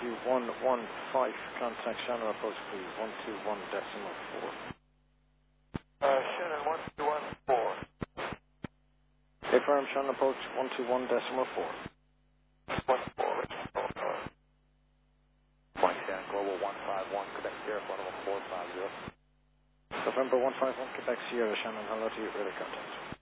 115, contact Shannon approach please, 121.4. Shannon 1214. Affirm Shannon approach 121.4. 14. Mike Shannon, Global 151, Quebec Sierra, Flight level 450. November 151, Quebec Sierra, Shannon, hello to you, radio contact.